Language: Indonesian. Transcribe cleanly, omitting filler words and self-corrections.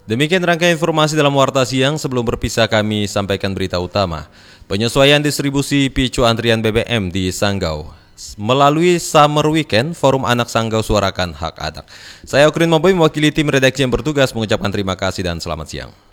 Demikian rangkaian informasi dalam Warta Siang. Sebelum berpisah kami sampaikan berita utama. Penyesuaian distribusi picu antrian BBM di Sanggau. Melalui Summer Weekend, Forum Anak Sanggau suarakan hak anak. Saya Okrin Mamboy mewakili tim redaksi yang bertugas mengucapkan terima kasih dan selamat siang.